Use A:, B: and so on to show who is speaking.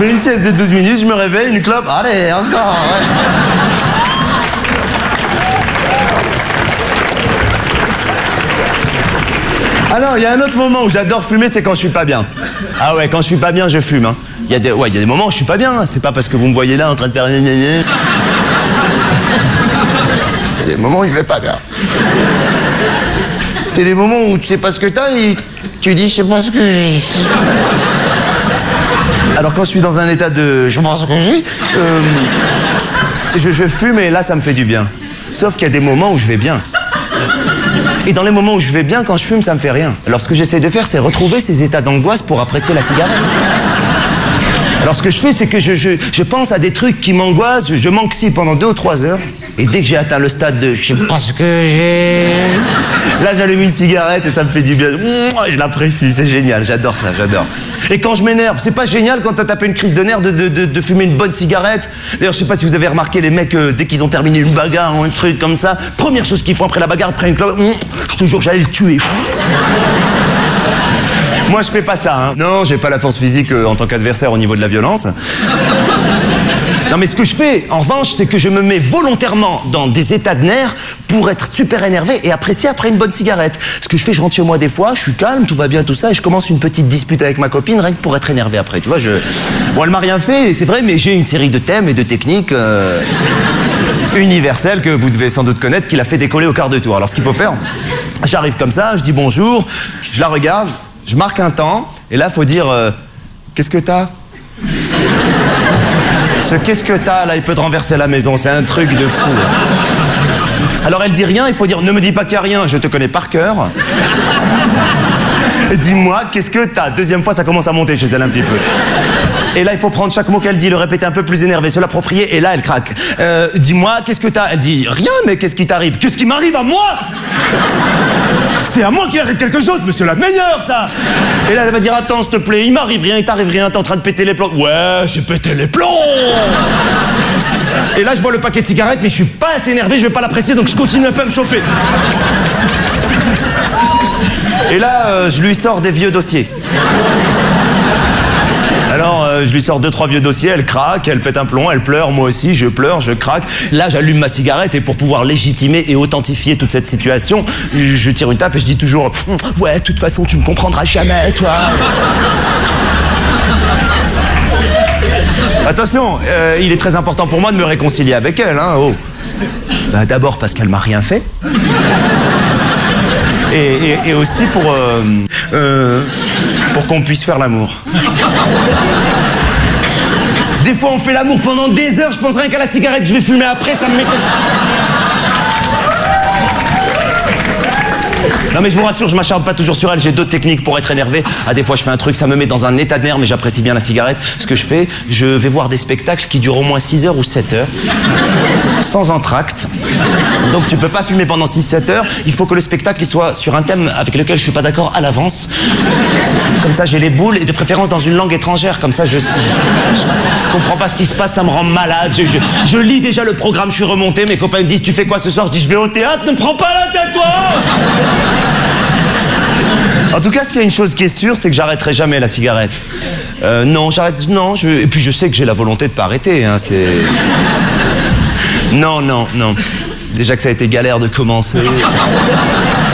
A: fais une sieste de 12 minutes, je me réveille, une clope, allez, encore, ouais. Ah non, il y a un autre moment où j'adore fumer, c'est quand je suis pas bien. Ah ouais, quand je suis pas bien, je fume. Hein. Il y a des moments où je suis pas bien. C'est pas parce que vous me voyez là en train de faire... Il y a des moments où il va pas bien. C'est les moments où tu sais pas ce que t'as et tu dis je sais pas ce que j'ai. Alors quand je suis dans un état de je pense que j'ai, je fume et là ça me fait du bien. Sauf qu'il y a des moments où je vais bien. Et dans les moments où je vais bien, quand je fume, ça me fait rien. Alors ce que j'essaie de faire, c'est retrouver ces états d'angoisse pour apprécier la cigarette. Alors ce que je fais, c'est que je pense à des trucs qui m'angoissent, je m'anxie pendant 2 ou 3 heures, et dès que j'ai atteint le stade de je sais pas ce que j'ai... Là j'allume une cigarette et ça me fait du bien. Je l'apprécie, c'est génial, j'adore ça, j'adore. Et quand je m'énerve, c'est pas génial quand t'as tapé une crise de nerfs de fumer une bonne cigarette. D'ailleurs, je sais pas si vous avez remarqué, les mecs, dès qu'ils ont terminé une bagarre ou un truc comme ça, première chose qu'ils font après la bagarre, après une clope, je te jure, j'allais le tuer. Moi, je fais pas ça, hein. Non, j'ai pas la force physique en tant qu'adversaire au niveau de la violence. Non, mais ce que je fais, en revanche, c'est que je me mets volontairement dans des états de nerfs pour être super énervé et apprécier après une bonne cigarette. Ce que je fais, je rentre chez moi des fois, je suis calme, tout va bien, tout ça, et je commence une petite dispute avec ma copine, rien que pour être énervé après, tu vois, Bon, elle m'a rien fait, c'est vrai, mais j'ai une série de thèmes et de techniques universelles que vous devez sans doute connaître, qui l'a fait décoller au quart de tour. Alors, ce qu'il faut faire, j'arrive comme ça, je dis bonjour, je la regarde, je marque un temps, et là, il faut dire qu'est-ce que t'as? Ce qu'est-ce que t'as, là, il peut te renverser la maison, c'est un truc de fou. Alors elle dit rien, il faut dire ne me dis pas qu'il n'y a rien, je te connais par cœur. Dis-moi, qu'est-ce que t'as? Deuxième fois, ça commence à monter chez elle un petit peu. Et là, il faut prendre chaque mot qu'elle dit, le répéter un peu plus énervé, se l'approprier, et là, elle craque. Dis-moi, qu'est-ce que t'as? Elle dit rien, mais qu'est-ce qui t'arrive? Qu'est-ce qui m'arrive à moi? C'est à moi qu'il arrive quelque chose, mais c'est la meilleure, ça! Et là, elle va dire attends, s'il te plaît, il m'arrive rien, il t'arrive rien, t'es en train de péter les plombs. Ouais, j'ai pété les plombs! Et là, je vois le paquet de cigarettes, mais je suis pas assez énervé, je vais pas l'apprécier, donc je continue un peu à me chauffer. Et là, je lui sors des vieux dossiers. Alors, je lui sors 2-3 vieux dossiers, elle craque, elle pète un plomb, elle pleure, moi aussi, je pleure, je craque. Là, j'allume ma cigarette et pour pouvoir légitimer et authentifier toute cette situation, je tire une taffe et je dis toujours « Ouais, de toute façon, tu me comprendras jamais, toi !» Attention, il est très important pour moi de me réconcilier avec elle, hein, oh. Bah, d'abord parce qu'elle m'a rien fait. Et aussi pour qu'on puisse faire l'amour. Des fois, on fait l'amour pendant des heures, je pense rien qu'à la cigarette, je vais fumer après, ça me m'étonne. Non mais je vous rassure, je m'acharne pas toujours sur elle, j'ai d'autres techniques pour être énervé. Ah, des fois je fais un truc, ça me met dans un état de nerf, mais j'apprécie bien la cigarette. Ce que je fais, je vais voir des spectacles qui durent au moins 6 heures ou 7 heures, sans entracte. Donc tu peux pas fumer pendant 6-7 heures, il faut que le spectacle il soit sur un thème avec lequel je suis pas d'accord à l'avance. Comme ça j'ai les boules, et de préférence dans une langue étrangère, comme ça je comprends pas ce qui se passe, ça me rend malade. Je lis déjà le programme, je suis remonté, mes copains me disent tu fais quoi ce soir? Je dis je vais au théâtre, ne me prends pas la tête toi! En tout cas, s'il y a une chose qui est sûre, c'est que j'arrêterai jamais la cigarette. Non, j'arrête... Non, et puis je sais que j'ai la volonté de pas arrêter, hein, c'est... Non. Déjà que ça a été galère de commencer.